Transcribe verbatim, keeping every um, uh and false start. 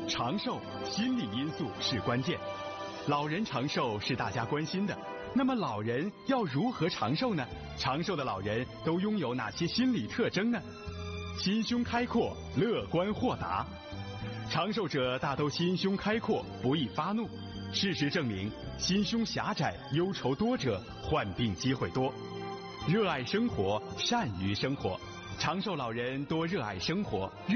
长寿，心理因素是关键。老人长寿是大家关心的，那么老人要如何长寿呢？长寿的老人都拥有哪些心理特征呢？心胸开阔，乐观豁达。长寿者大都心胸开阔，不易发怒。事实证明，心胸狭窄、忧愁多者患病机会多。热爱生活，善于生活。长寿老人多热爱生活。